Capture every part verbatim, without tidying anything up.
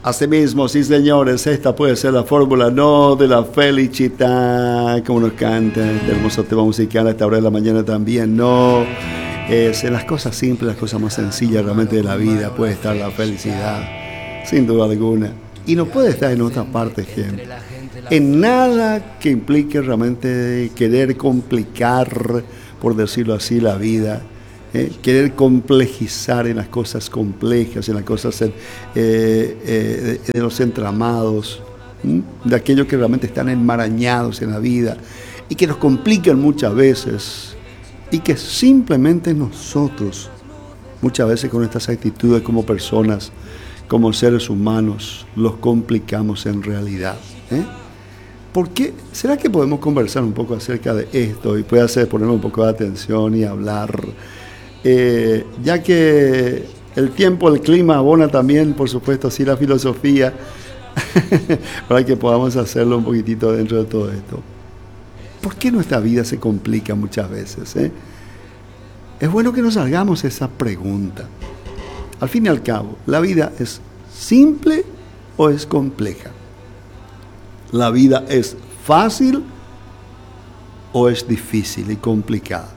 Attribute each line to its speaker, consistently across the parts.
Speaker 1: Asimismo, sí señores, esta puede ser la fórmula no de la felicidad, como nos canta este hermoso tema musical a esta hora de la mañana también, no. Es en las cosas simples, las cosas más sencillas realmente de la vida puede estar la felicidad, sin duda alguna. Y no puede estar en otra parte, gente. En nada que implique realmente querer complicar, por decirlo así, la vida. Eh, querer complejizar en las cosas complejas, en las cosas eh, eh, de, de los entramados, ¿m? de aquellos que realmente están enmarañados en la vida y que nos complican muchas veces y que simplemente nosotros, muchas veces con estas actitudes como personas, como seres humanos, los complicamos en realidad. ¿eh? ¿Por qué? ¿Será que podemos conversar un poco acerca de esto y puede hacer ponerme un poco de atención y hablar? Eh, ya que el tiempo, el clima abona también, por supuesto, así la filosofía, para que podamos hacerlo un poquitito dentro de todo esto. ¿Por qué nuestra vida se complica muchas veces? Eh? Es bueno que nos hagamos esa pregunta. Al fin y al cabo, ¿la vida es simple o es compleja? ¿La vida es fácil o es difícil y complicada?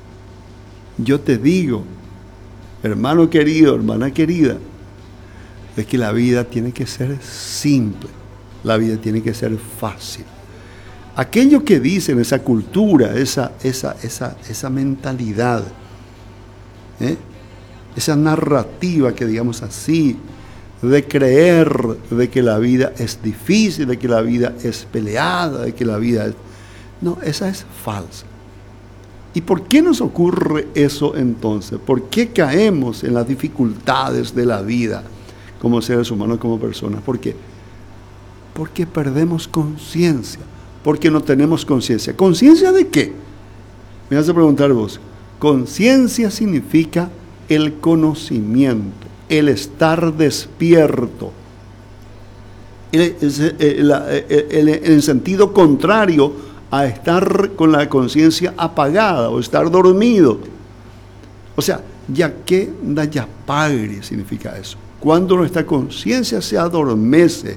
Speaker 1: Yo te digo, hermano querido, hermana querida, es que la vida tiene que ser simple, la vida tiene que ser fácil. Aquellos que dicen esa cultura, esa, esa, esa, esa mentalidad, ¿eh? esa narrativa que digamos así, de creer de que la vida es difícil, de que la vida es peleada, de que la vida es... No, esa es falsa. ¿Y por qué nos ocurre eso entonces? ¿Por qué caemos en las dificultades de la vida como seres humanos, como personas? ¿Por qué? Porque perdemos conciencia, porque no tenemos conciencia. ¿Conciencia de qué? Me vas a preguntar vos. Conciencia significa el conocimiento, el estar despierto. En el sentido contrario a estar con la conciencia apagada o estar dormido. O sea, ya que da ya pagre significa eso. Cuando nuestra conciencia se adormece,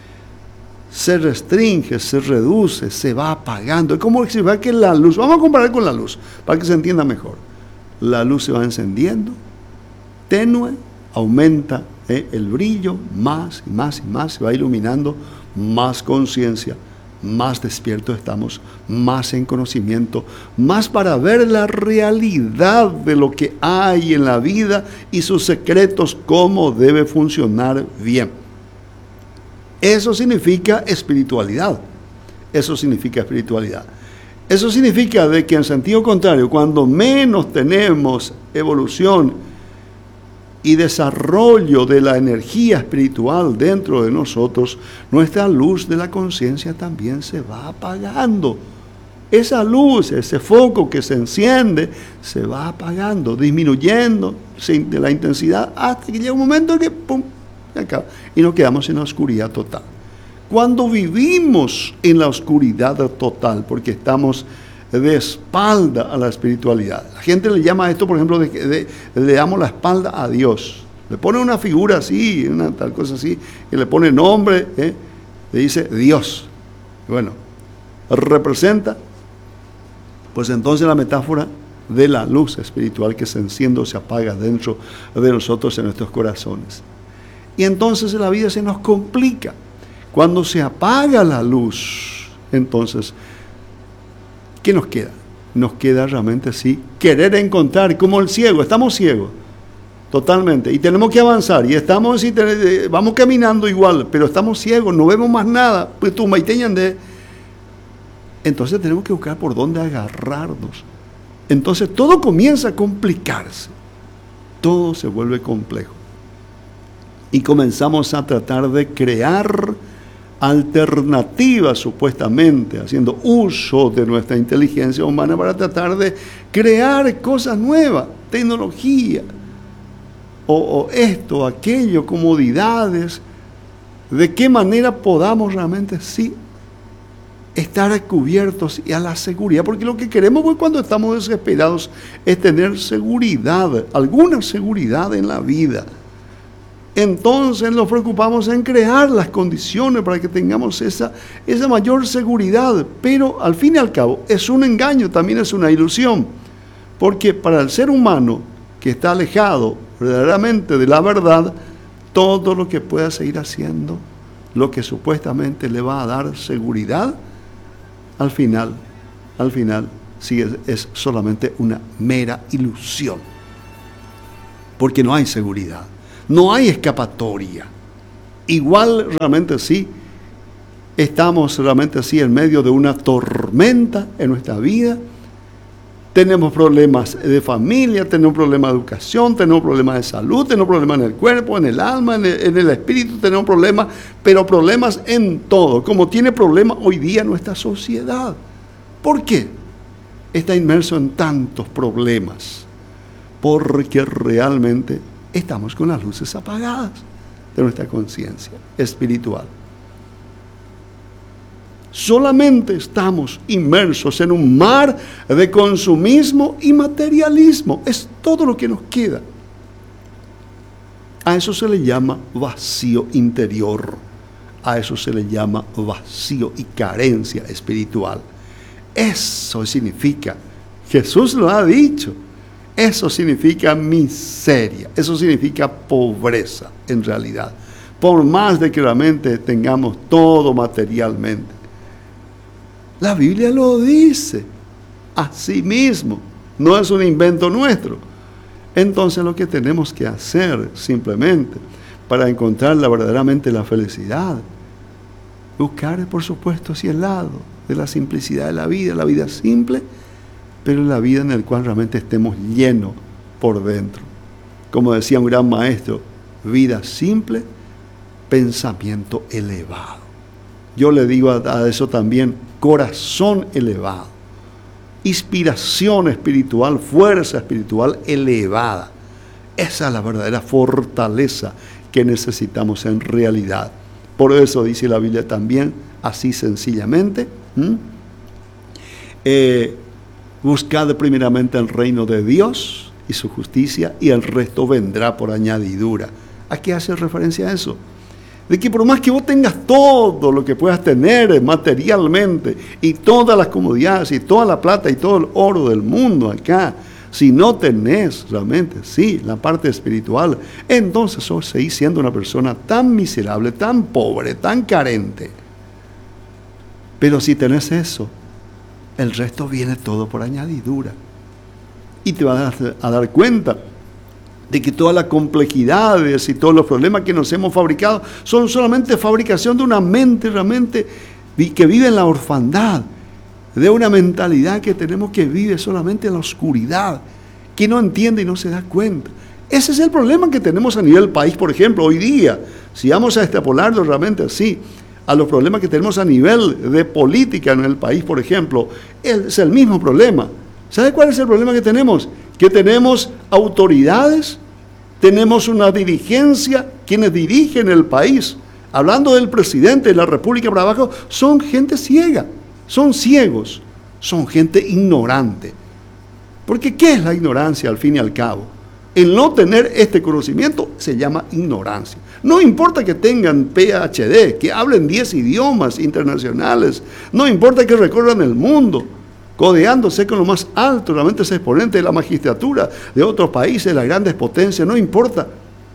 Speaker 1: se restringe, se reduce, se va apagando. Es como si va que la luz, vamos a comparar con la luz, para que se entienda mejor. La luz se va encendiendo, tenue, aumenta eh, el brillo, más y más y más, se va iluminando, más conciencia, más despiertos estamos, más en conocimiento, más para ver la realidad de lo que hay en la vida y sus secretos, cómo debe funcionar bien. Eso significa espiritualidad. Eso significa espiritualidad. Eso significa de que en sentido contrario, cuando menos tenemos evolución y desarrollo de la energía espiritual dentro de nosotros, nuestra luz de la conciencia también se va apagando. Esa luz, ese foco que se enciende, se va apagando, disminuyendo de la intensidad hasta que llega un momento en que ¡pum!, se acaba y nos quedamos en la oscuridad total. Cuando vivimos en la oscuridad total, porque estamos de espalda a la espiritualidad. La gente le llama a esto, por ejemplo, de, de, le damos la espalda a Dios. Le pone una figura así, una tal cosa así, y le pone nombre, ¿eh? le dice Dios. Bueno, representa, pues entonces la metáfora de la luz espiritual que se enciende o se apaga dentro de nosotros en nuestros corazones. Y entonces la vida se nos complica. Cuando se apaga la luz, entonces, ¿qué nos queda? Nos queda realmente así, querer encontrar, como el ciego, estamos ciegos, totalmente, y tenemos que avanzar, y estamos, y te, vamos caminando igual, pero estamos ciegos, no vemos más nada, pues tú maiteñan de... Entonces tenemos que buscar por dónde agarrarnos. Entonces todo comienza a complicarse, todo se vuelve complejo. Y comenzamos a tratar de crear alternativas, supuestamente, haciendo uso de nuestra inteligencia humana para tratar de crear cosas nuevas, tecnología, o, o esto, aquello, comodidades, de qué manera podamos realmente sí estar cubiertos y a la seguridad, porque lo que queremos pues, cuando estamos desesperados es tener seguridad, alguna seguridad en la vida. entonces nos preocupamos en crear las condiciones para que tengamos esa, esa mayor seguridad. Pero al fin y al cabo es un engaño, también es una ilusión. Porque para el ser humano que está alejado verdaderamente de la verdad, todo lo que pueda seguir haciendo, lo que supuestamente le va a dar seguridad, al final, al final, sí es, es solamente una mera ilusión. Porque no hay seguridad. No hay escapatoria. Igual realmente sí, estamos realmente sí en medio de una tormenta en nuestra vida. Tenemos problemas de familia, tenemos problemas de educación, tenemos problemas de salud, tenemos problemas en el cuerpo, en el alma, en el, en el espíritu, tenemos problemas, pero problemas en todo, como tiene problemas hoy día nuestra sociedad. ¿Por qué está inmerso en tantos problemas? Porque realmente estamos con las luces apagadas de nuestra conciencia espiritual. Solamente estamos inmersos en un mar de consumismo y materialismo. Es todo lo que nos queda. A eso se le llama vacío interior. A eso se le llama vacío y carencia espiritual. Eso significa, Jesús lo ha dicho, eso significa miseria, eso significa pobreza en realidad. Por más de que realmente tengamos todo materialmente. La Biblia lo dice así mismo, no es un invento nuestro. Entonces lo que tenemos que hacer simplemente para encontrar la, verdaderamente la felicidad, buscar por supuesto hacia el lado de la simplicidad de la vida, la vida simple, pero la vida en la cual realmente estemos llenos por dentro. Como decía un gran maestro, vida simple, pensamiento elevado. Yo le digo a, a eso también, corazón elevado, inspiración espiritual, fuerza espiritual elevada. Esa es la verdadera fortaleza que necesitamos en realidad. Por eso dice la Biblia también, así sencillamente, ¿m? eh, buscad primeramente el reino de Dios y su justicia, y el resto vendrá por añadidura. ¿A qué hace referencia a eso? De que por más que vos tengas todo lo que puedas tener materialmente, y todas las comodidades, y toda la plata, y todo el oro del mundo acá, si no tenés realmente, sí, la parte espiritual, entonces sos, seguís siendo una persona tan miserable, tan pobre, tan carente. Pero si tenés eso, el resto viene todo por añadidura. Y te vas a dar cuenta de que todas las complejidades y todos los problemas que nos hemos fabricado son solamente fabricación de una mente realmente que vive en la orfandad, de una mentalidad que tenemos que vive solamente en la oscuridad, que no entiende y no se da cuenta. Ese es el problema que tenemos a nivel país, por ejemplo, hoy día. Si vamos a extrapolarlo realmente así, a los problemas que tenemos a nivel de política en el país, por ejemplo, es el mismo problema. ¿Sabe cuál es el problema que tenemos? Que tenemos autoridades, tenemos una dirigencia, quienes dirigen el país, hablando del presidente de la República para abajo, son gente ciega, son ciegos, son gente ignorante. Porque ¿qué es la ignorancia al fin y al cabo? El no tener este conocimiento se llama ignorancia. No importa que tengan P H D, que hablen diez idiomas internacionales, no importa que recorran el mundo, codeándose con lo más alto, realmente es exponente de la magistratura de otros países, las grandes potencias, no importa.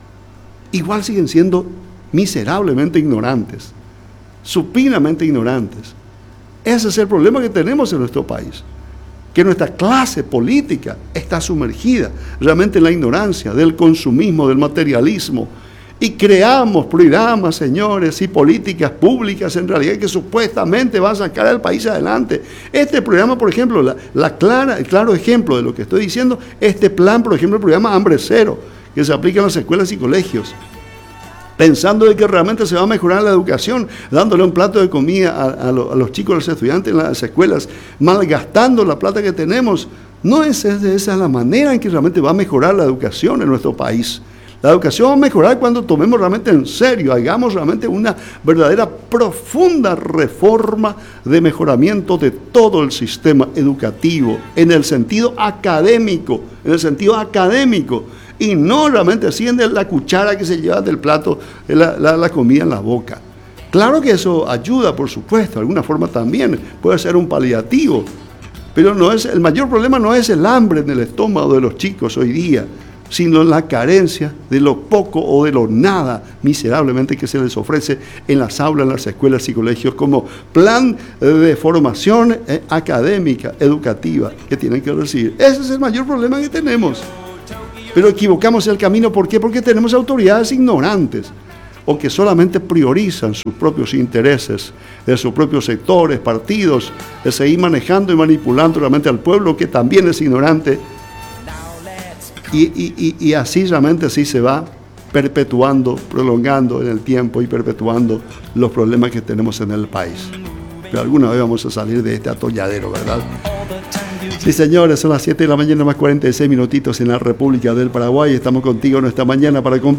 Speaker 1: Igual siguen siendo miserablemente ignorantes, supinamente ignorantes. Ese es el problema que tenemos en nuestro país, que nuestra clase política está sumergida realmente en la ignorancia del consumismo, del materialismo, y creamos programas, señores, y políticas públicas en realidad que supuestamente van a sacar al país adelante. Este programa, por ejemplo, la, la clara, el claro ejemplo de lo que estoy diciendo, este plan, por ejemplo, el programa Hambre Cero, que se aplica en las escuelas y colegios, pensando de que realmente se va a mejorar la educación, dándole un plato de comida a, a, lo, a los chicos, a los estudiantes en las escuelas, malgastando la plata que tenemos. No es de esa la manera en que realmente va a mejorar la educación en nuestro país. La educación va a mejorar cuando tomemos realmente en serio, hagamos realmente una verdadera profunda reforma de mejoramiento de todo el sistema educativo, en el sentido académico, en el sentido académico, y no realmente sienten la cuchara que se lleva del plato, la, la, la comida en la boca. Claro que eso ayuda, por supuesto, de alguna forma también puede ser un paliativo, pero no es, el mayor problema no es el hambre en el estómago de los chicos hoy día, sino la carencia de lo poco o de lo nada miserablemente que se les ofrece en las aulas, en las escuelas y colegios como plan de formación eh, académica, educativa que tienen que recibir. Ese es el mayor problema que tenemos. Pero equivocamos el camino, ¿por qué? Porque tenemos autoridades ignorantes o que solamente priorizan sus propios intereses de sus propios sectores, partidos, de seguir manejando y manipulando realmente al pueblo que también es ignorante. Y, y, y, y así realmente así se va perpetuando, prolongando en el tiempo y perpetuando los problemas que tenemos en el país. Pero alguna vez vamos a salir de este atolladero, ¿verdad? Sí, señores, son las siete de la mañana más cuarenta y seis minutitos en la República del Paraguay. Estamos contigo en esta mañana para compartir